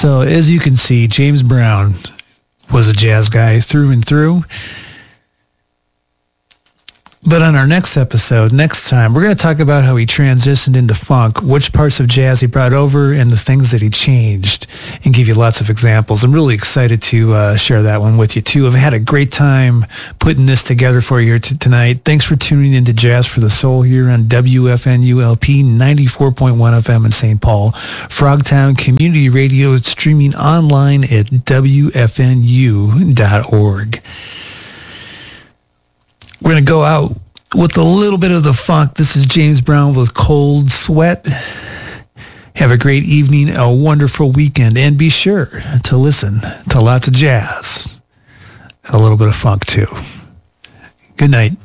So as you can see, James Brown was a jazz guy through and through. But on our next episode, next time, we're going to talk about how he transitioned into funk, which parts of jazz he brought over, and the things that he changed, and give you lots of examples. I'm really excited to share that one with you, too. I've had a great time putting this together for you tonight. Thanks for tuning into Jazz for the Soul here on WFNULP 94.1 FM in St. Paul. Frogtown Community Radio, streaming online at WFNU.org. We're going to go out with a little bit of the funk. This is James Brown with Cold Sweat. Have a great evening, a wonderful weekend, and be sure to listen to lots of jazz and a little bit of funk, too. Good night.